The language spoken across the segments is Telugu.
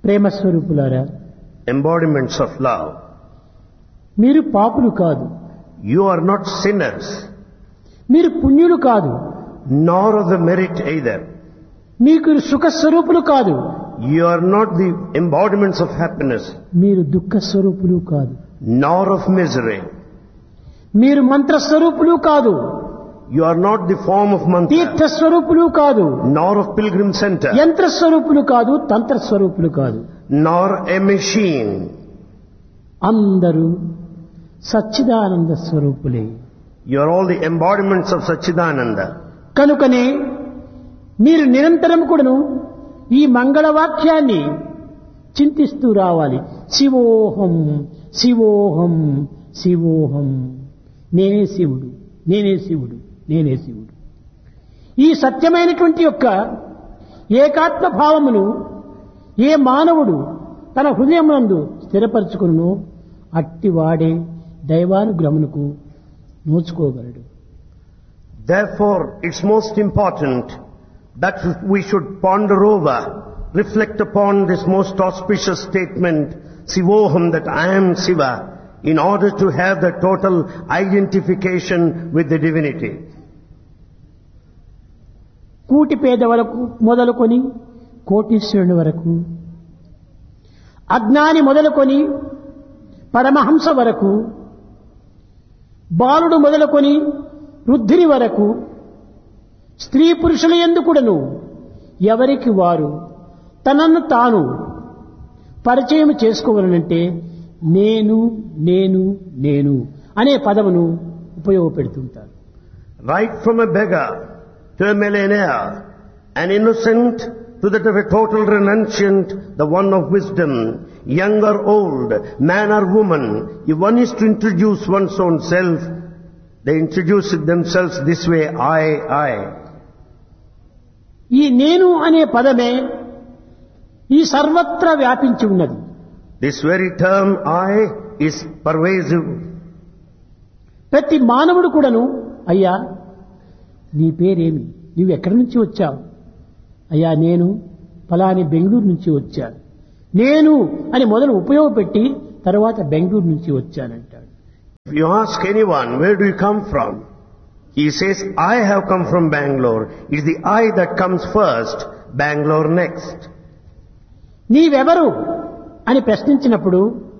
ప్రేమ స్వరూపులారా, embodiments of love. మీరు పాపులు కాదు, You are not sinners, మీరు పుణ్యులు కాదు, nor of the merit either. మీకు సుఖ స్వరూపులు కాదు, You are not the embodiments of happiness, మీరు దుఃఖ స్వరూపులు కాదు, nor of misery. మీరు మంత్ర స్వరూపులు కాదు, You are not the form of Tirtha mantra, స్వరూపులు కాదు, nor of pilgrim center, యంత్ర స్వరూపులు కాదు, తంత్ర స్వరూపులు కాదు. nor a machine. అందరూ Sachchidananda స్వరూపులే. You are all the embodiments of Satchidananda. కనుకనే మీరు నిరంతరం కూడాను ఈ మంగళవాక్యాన్ని చింతిస్తూ రావాలి. శివోహం శివోహం శివోహం, నేనే శివుడు, నేనే శివుడు, నేనే శివుడు. ఈ సత్యమైనటువంటి యొక్క ఏకాత్మ భావమును ఏ మానవుడు తన హృదయమునందు స్థిరపరచుకును అట్టివాడే దైవానుగ్రహమునకు నోచుకోగలడు. Therefore, it's most important that we should ponder over, reflect upon this most auspicious statement, Sivoham, that I am Siva, in order to have the total identification with the divinity. కూటి పేద వరకు మొదలుకొని కోటీశ్వరుని వరకు, అజ్ఞాని మొదలుకొని పరమహంస వరకు, బాలుడు మొదలుకొని వృద్ధుని వరకు, స్త్రీ పురుషుల యందు కూడాను ఎవరికి వారు తనను తాను పరిచయం చేసుకోవాలంటే నేను నేను నేను అనే పదమును ఉపయోగపెడుతుంటారు. Right from a beggar to a millionaire, an innocent to that of a total renunciant, the one of wisdom, young or old, man or woman, if one is to introduce one's own self, they introduce it themselves this way, I. ఈ నేను అనే పదమే ఈ సర్వత్రా వ్యాపించి ఉన్నది. This very term I is pervasive. ప్రతి మానవుడు కూడాను, అయ్యా నీ పేరేమి, నీవు ఎక్కడి నుంచి వచ్చావు? అయ్యా నేను ఫలాని బెంగళూరు నుంచి వచ్చాను. నేను అని మొదలు ఉపయోగపెట్టి తర్వాత బెంగళూరు నుంచి వచ్చానంటాడు. If you ask anyone, where do you come from? He says, I have come from Bangalore. It is the I that comes first, Bangalore next. నీవెవరు అని ప్రశ్నించినప్పుడు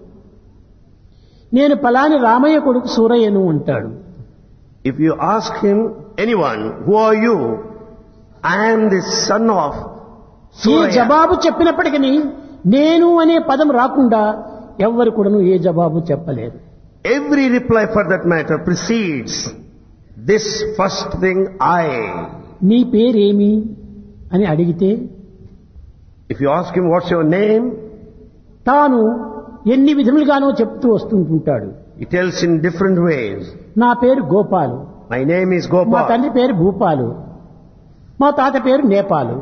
నేను ఫలాని రామయ్య కొడుకు సూరయ్యను అంటాడు. If you ask him, anyone, who are you? I am the son of A Suraya. జవాబు చెప్పినప్పటికీ నేను అనే పదం రాకుండా ఎవ్వరు కూడాను ఏ జవాబు చెప్పలేరు. Every reply for that matter precedes this first thing, I. నీ పేరేమి అని అడిగితే If you ask him, what's your name? తాను ఎన్ని విధములుగానో చెప్తూ వస్తుంటుంటాడు. He tells in different ways. నా పేరు గోపాలు, My name is మా Gopal. తండ్రి పేరు భూపాలు, మా తాత పేరు Nepal.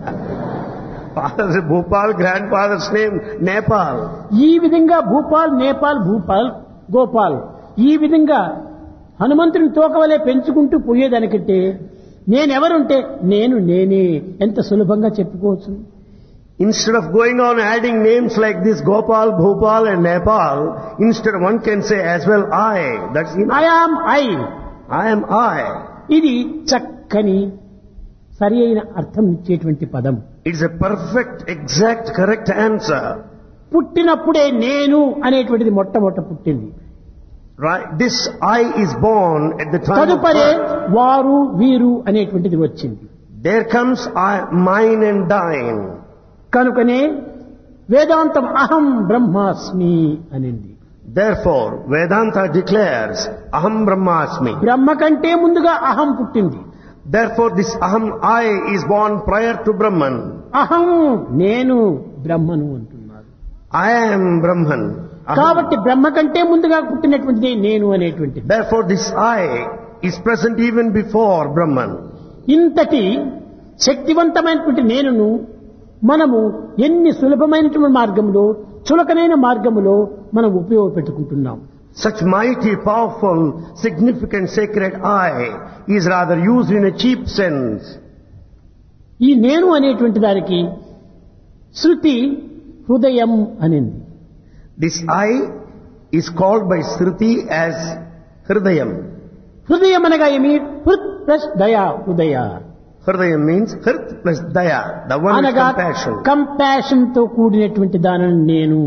Father's Bhopal, grandfather's name Nepal. ఈ విధంగా భూపాల్, నేపాల్, భూపాల్, గోపాల్, ఈ విధంగా హనుమంతుని తోకవలే పెంచుకుంటూ పోయేదానికంటే నేనెవరుంటే నేనే ఎంత సులభంగా చెప్పుకోవచ్చు. Instead of going on adding names like this, Gopal, Bhopal and Nepal, instead one can say as well I. That's enough. I am I. I am I. ఇది చక్కని సరి అయిన అర్థం ఇచ్చేటువంటి పదం. It's a perfect, exact, correct answer. పుట్టినప్పుడే నేను అనేటువంటిది మొట్టమొదట పుట్టింది. Right? This I is born at the time of తదుపరే birth. వారు వీరు అనేటువంటిది వచ్చింది. There comes I, mine and thine. కనుకనే వేదాంతం అహం బ్రహ్మాస్మి అనింది. Therefore, Vedanta declares, Aham Brahmasmi. బ్రహ్మ కంటే ముందుగా అహం పుట్టింది. Therefore, this Aham I is born prior to Brahman. అహం నేను బ్రహ్మను అంటున్నారు. I am Brahman. Aham. కాబట్టి బ్రహ్మ కంటే ముందుగా పుట్టినటువంటిది నేను అనేటువంటిది. Therefore, this I is present even before Brahman. ఇంతటి శక్తివంతమైనటువంటి నేనును మనము ఎన్ని సులభమైనటువంటి మార్గంలో, చులకనైన మార్గములో మనం ఉపయోగపెట్టుకుంటున్నాం. Such mighty, powerful, significant, sacred I is rather used in a cheap sense. ఈ నేను అనేటువంటి దానికి శృతి హృదయం అనింది. This I is called by Shruti as Hridayam. హృదయం అనగా ఏమి? హృత్ ప్లస్ దయా, హృదయ Hridayam means Hrit plus Daya, the one with అనగా compassion. కంపాషన్ తో కూడినటువంటి దానిని నేను.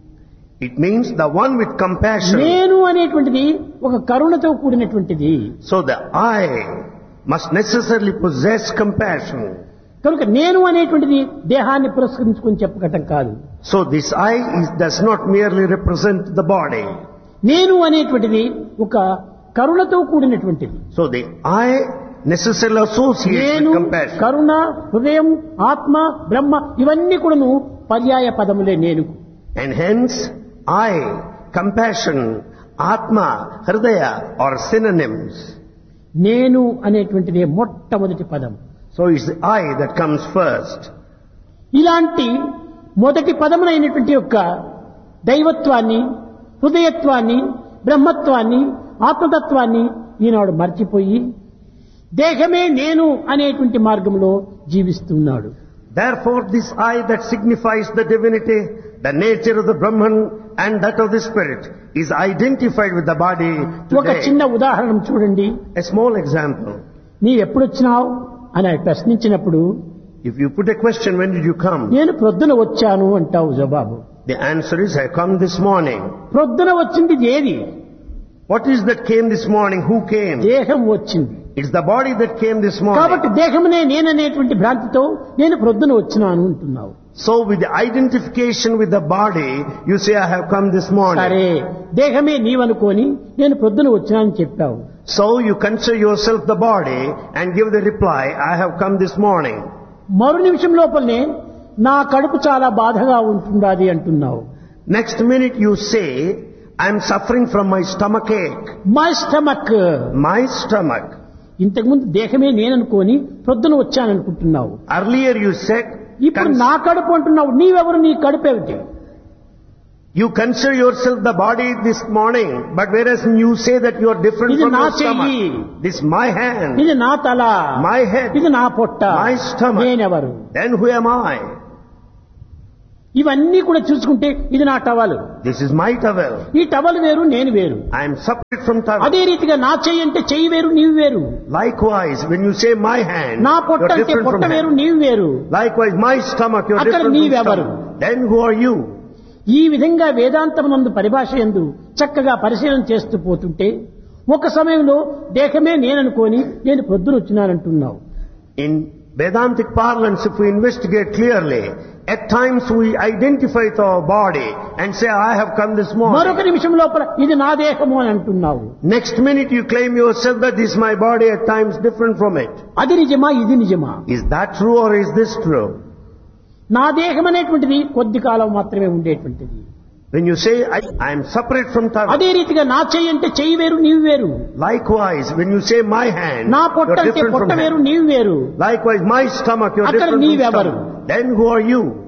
It means the one with compassion. నేను అనేటువంటిది ఒక కరుణతో కూడినటువంటిది. So the I must necessarily possess compassion. కనుక నేను అనేటువంటిది దేహాన్ని పురస్కరించుకొని చెప్పగటం కాదు. So this I does not merely represent the body. నేను అనేటువంటిది ఒక కరుణతో కూడినటువంటిది. So the I necessarily associates నేను, with compassion. కరుణ, హృదయం, ఆత్మ, బ్రహ్మ ఇవన్నీ కూడాను పర్యాయ పదములే నేను. And hence I, compassion, Atma, Hridaya are synonyms. నేను అనేటువంటిది మొట్టమొదటి పదం. So it's the I that comes first. ఇలాంటి మొదటి పదములైనటువంటి యొక్క దైవత్వాన్ని, హృదయత్వాన్ని, బ్రహ్మత్వాన్ని, ఆత్మతత్వాన్ని ఈనాడు మర్చిపోయి దేహమే నేను అనేటువంటి మార్గంలో జీవిస్తున్నాడు. Therefore this I that signifies the divinity, the nature of the Brahman and that of the spirit is identified with the body ఒక today. చిన్న ఉదాహరణ చూడండి. A small example. నీ ఎప్పుడొచ్చినావు అని ప్రశ్నించినప్పుడు If you put a question, when did you come? నేను ప్రొద్దున వచ్చాను అంటావు జవాబు. The answer is, I come this morning. ప్రొద్దున వచ్చింది ఏది? What is that came this morning? Who came? దేహం వచ్చింది. It's the body that came this morning. కాబట్టి దేహమునే నేననేటువంటి భ్రాంతితో నేను ప్రొద్దున వచ్చినాను అంటున్నావు. So with the identification with the body, you say, I have come this morning. సరే, దేహమే నీవనుకొని నేను ప్రొద్దున వచ్చినానని చెప్పావు. So you consider yourself the body and give the reply, I have come this morning. మరు నిమిషం లోపలనే నా కడుపు చాలా బాధగా ఉంటుండాది అంటున్నావు. Next minute you say, I am suffering from my stomach ache. My stomach. My stomach. ఇంతకుముందు దేహమే నేననుకొని ప్రొద్దున వచ్చాననుకుంటున్నావు. Earlier you said, ఇప్పుడు నా కడుపు అంటున్నావు. నీవెవరు? నీ కడుపు ఏమిటి? you consider yourself the body this morning, but whereas you say that you are different ఇది from నా your stomach. చెయ్యి. This is my hand, ఇది నా తల, my head, ఇది నా పొట్ట, my stomach. నేనెవరు? Then who am I? ఇవన్నీ కూడా చూసుకుంటే ఇది నా towel. This is my towel. ఈ టవల్ వేరు, నేను వేరు. I am separate from towel. అదే రీతిగా నా చెయ్యి అంటే చెయ్యి వేరు, నీవు వేరు. Likewise, when you say my hand, నా you పొట్ట are అంటే different పొట్ట from వేరు, hand. నీవు వేరు. Likewise, my stomach, you are అక్కడ different from నీవెవరు? stomach. Then who are you? ఈ విధంగా వేదాంతమునందు పరిభాష యందు చక్కగా పరిశీలన చేస్తూ పోతుంటే ఒక సమయంలో దేహమే నేననుకొని నేను ప్రొద్దున వచ్చినానంటున్నావు. In Vedantic parlance, if we investigate clearly, at times we identify with our body and say, I have come this మరొక morning. నిమిషం లోపల ఇది నా దేహము అని అంటున్నావు. Next minute you claim yourself that this is my body, at times different from it. అది నిజమా? ఇది నిజమా? Is that true or is this true? నా దేహం అనేటువంటిది కొద్ది కాలం మాత్రమే ఉండేటువంటిది. When you say, I am separate from towel. అదే రీతిగా నా చెయ్యి అంటే చెయ్యి వేరు, నీవు వేరు. Likewise, when you say my hand, నా you పొట్ట are అంటే different పొట్ట from వేరు, hand. నీవు వేరు. Likewise, my stomach, you are అక్కడ different from నీవెవరు? stomach. Then who are you?